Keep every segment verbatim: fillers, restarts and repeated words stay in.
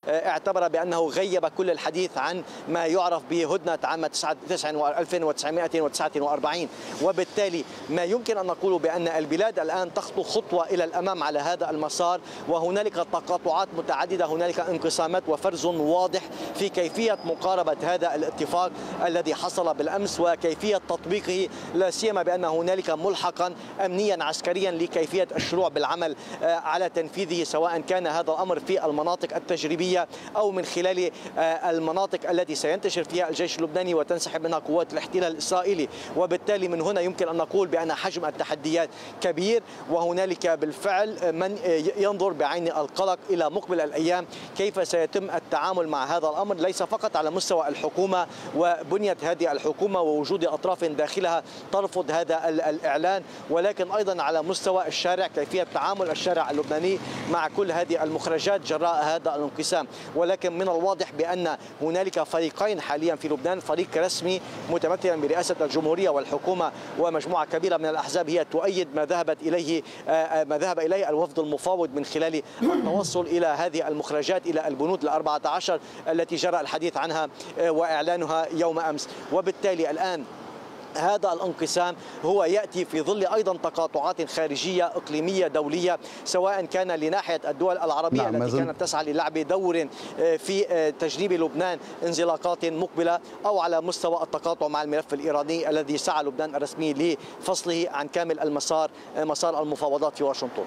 اعتبر بأنه غيب كل الحديث عن ما يعرف بهدنة عام ألف وتسعمائة وتسعة وأربعين. وبالتالي ما يمكن أن نقول بأن البلاد الآن تخطو خطوة إلى الأمام على هذا المسار، وهنالك تقاطعات متعددة، هنالك انقسامات وفرز واضح في كيفية مقاربة هذا الاتفاق الذي حصل بالأمس وكيفية تطبيقه، لا سيما بأن هنالك ملحقا أمنيا عسكريا لكيفية الشروع بالعمل على تنفيذه، سواء كان هذا الأمر في المناطق التجريبية أو من خلال المناطق التي سينتشر فيها الجيش اللبناني وتنسحب منها قوات الاحتلال الإسرائيلي. وبالتالي من هنا يمكن أن نقول بأن حجم التحديات كبير، وهنالك بالفعل من ينظر بعين القلق إلى مقبل الأيام كيف سيتم التعامل مع هذا الأمر، ليس فقط على مستوى الحكومة وبنية هذه الحكومة ووجود أطراف داخلها ترفض هذا الإعلان، ولكن أيضا على مستوى الشارع، كيفية تعامل الشارع اللبناني مع كل هذه المخرجات جراء هذا الانقسام. ولكن من الواضح بأن هنالك فريقين حاليا في لبنان، فريق رسمي متمثلا برئاسة الجمهورية والحكومة ومجموعة كبيرة من الأحزاب هي تؤيد ما ذهبت إليه ما ذهب إليه الوفد المفاوض من خلال التوصل إلى هذه المخرجات، إلى البنود الأربعة عشر التي جرى الحديث عنها وإعلانها يوم أمس. وبالتالي الآن هذا الانقسام هو يأتي في ظل أيضا تقاطعات خارجية إقليمية دولية، سواء كان لناحية الدول العربية نعم التي كانت تسعى للعب دور في تجنيب لبنان انزلاقات مقبلة، أو على مستوى التقاطع مع الملف الإيراني الذي سعى لبنان الرسمي لفصله عن كامل المسار مسار المفاوضات في واشنطن.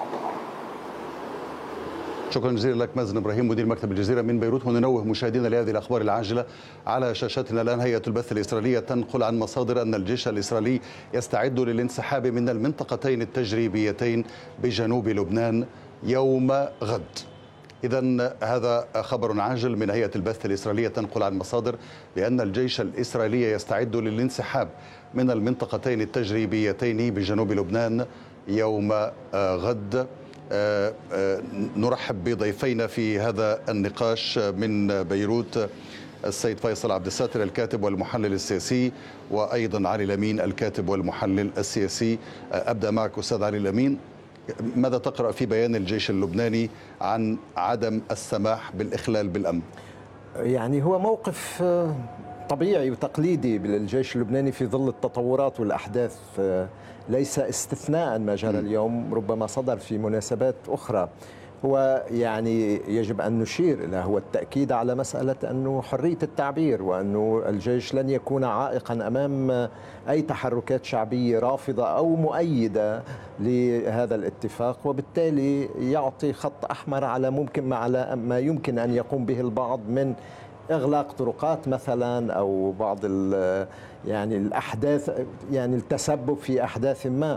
شكرا جزيلا لك مازن إبراهيم مدير مكتب الجزيرة من بيروت. وننوه مشاهدينا لهذه الأخبار العاجلة على شاشتنا الآن. هيئة البث الإسرائيلية تنقل عن مصادر أن الجيش الإسرائيلي يستعد للانسحاب من المنطقتين التجريبيتين بجنوب لبنان يوم غد. إذن هذا خبر عاجل من هيئة البث الإسرائيلية تنقل عن مصادر بأن الجيش الإسرائيلي يستعد للانسحاب من المنطقتين التجريبيتين بجنوب لبنان يوم غد. أه أه نرحب بضيفينا في هذا النقاش من بيروت السيد فيصل عبد الساتر الكاتب والمحلل السياسي، وأيضا علي الأمين الكاتب والمحلل السياسي. أه أبدأ معك أستاذ علي الأمين، ماذا تقرأ في بيان الجيش اللبناني عن عدم السماح بالإخلال بالأمن؟ يعني هو موقف طبيعي وتقليدي للجيش اللبناني في ظل التطورات والأحداث، ليس استثناء ما جرى اليوم، ربما صدر في مناسبات أخرى. هو يعني يجب أن نشير إلى هو التأكيد على مسألة أنه حرية التعبير، وأنه الجيش لن يكون عائقا أمام أي تحركات شعبية رافضة أو مؤيدة لهذا الاتفاق، وبالتالي يعطي خط أحمر على ممكن على ما يمكن أن يقوم به البعض من إغلاق طرقات مثلا، أو بعض يعني الأحداث، يعني التسبب في أحداث ما،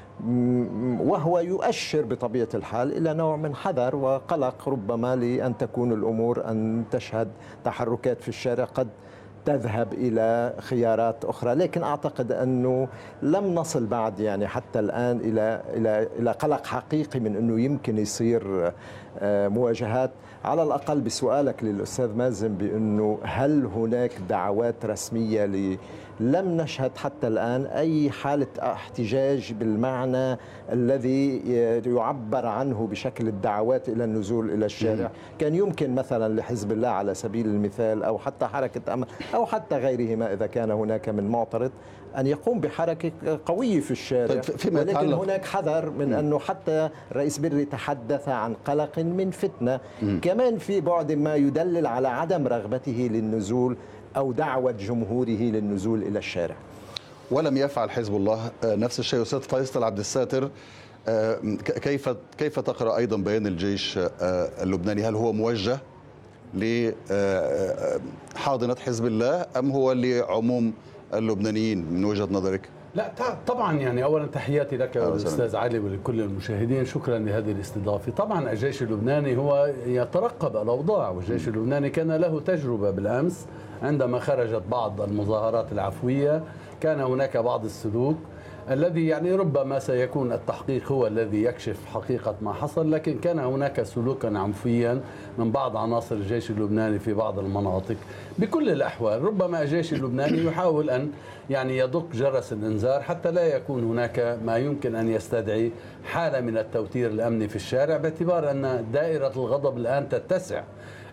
وهو يؤشر بطبيعة الحال إلى نوع من حذر وقلق ربما لأن تكون الأمور أن تشهد تحركات في الشارع قد تذهب إلى خيارات أخرى. لكن أعتقد أنه لم نصل بعد يعني حتى الآن إلى إلى إلى قلق حقيقي من أنه يمكن يصير مواجهات. على الأقل بسؤالك للأستاذ مازن بأنه هل هناك دعوات رسمية ل لم نشهد حتى الآن أي حالة احتجاج بالمعنى الذي يعبر عنه بشكل الدعوات إلى النزول إلى الشارع. كان يمكن مثلا لحزب الله على سبيل المثال، أو حتى حركة أمل، أو حتى غيرهما إذا كان هناك من معترض، أن يقوم بحركة قوية في الشارع. ولكن هناك حذر من أنه حتى رئيس بري تحدث عن قلق من فتنة، كمان في بعد ما يدلل على عدم رغبته للنزول أو دعوة جمهوره للنزول إلى الشارع. ولم يفعل حزب الله نفس الشيء. أستاذ فيصل عبد الساتر، كيف كيف تقرأ أيضا بيان الجيش اللبناني؟ هل هو موجه لحاضنة حزب الله أم هو لعموم اللبنانيين من وجهة نظرك؟ لا طبعا، يعني اولا تحياتي لك استاذ علي ولكل المشاهدين، شكرا لهذه الاستضافه. طبعا الجيش اللبناني هو يترقب الاوضاع، والجيش اللبناني كان له تجربه بالامس عندما خرجت بعض المظاهرات العفويه، كان هناك بعض السلوك الذي يعني ربما سيكون التحقيق هو الذي يكشف حقيقة ما حصل، لكن كان هناك سلوكا عنفيا من بعض عناصر الجيش اللبناني في بعض المناطق. بكل الأحوال ربما الجيش اللبناني يحاول أن يعني يدق جرس الإنذار حتى لا يكون هناك ما يمكن أن يستدعي حالة من التوتير الأمني في الشارع، باعتبار أن دائرة الغضب الآن تتسع